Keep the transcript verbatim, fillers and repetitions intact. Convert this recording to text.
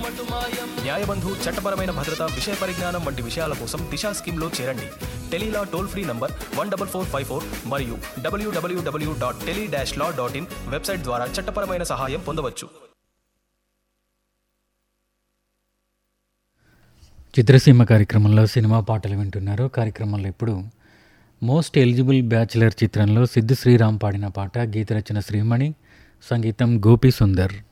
న్యాయబంధు చట్టపరమైన భద్రత విషయ పరిజ్ఞానం వంటి విషయాల కోసం దిశా స్కీమ్లో చేరండి. Tele-Law toll free number one double four five four మరియు డబ్ల్యూడబ్ల్యూడబ్ల్యూ dot tele dash law dot in website ద్వారా చట్టపరమైన సహాయం పొందవచ్చు. చిత్రసీమ కార్యక్రమంలో సినిమా పాటలు వింటున్నారు. కార్యక్రమంలో ఇప్పుడు మోస్ట్ ఎలిజిబుల్ బ్యాచిలర్ చిత్రంలో సిద్ధు శ్రీరామ్ పాడిన పాట, గీత రచన శ్రీమణి, సంగీతం గోపి సుందర్.